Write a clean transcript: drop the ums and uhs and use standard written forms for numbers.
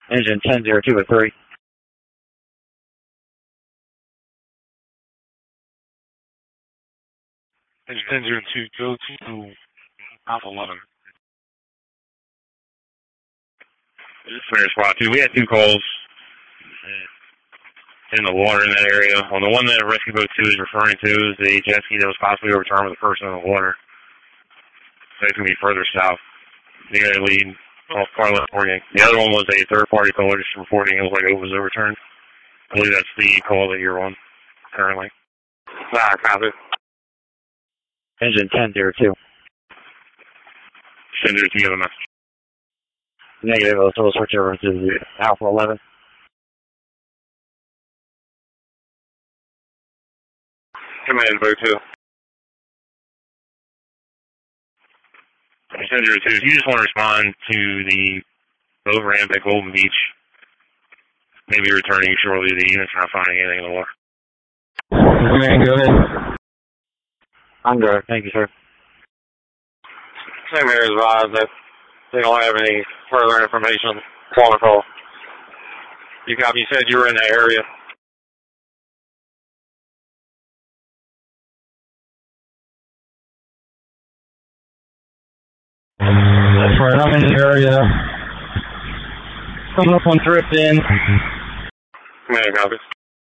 Engine 1002 at 3. Engine 1002, go to Alpha 11. Fire Squad 2, we had 2 calls in the water in that area. On the one that Rescue Boat 2 is referring to is the jet ski that was possibly overturned with a person in the water. So it's going to be further south, near the lead, off Carlin, Oregon. The other one was a third-party caller just reporting it was like it was overturned. I believe that's the call that you're on currently. Copy. Engine 1002. 1002, you have a message. Negative, so we'll switch over to Alpha 11. Command Boat 2. 1002, if you just want to respond to the boat ramp at Golden Beach, maybe returning shortly, the unit's not finding anything in the water. Command, go ahead. I'm good. Thank you, sir. Same here advised that they don't have any further information. Quantico. You copy? You said you were in that area. That's right, I'm in the area. Coming up on trip in. Command, copy.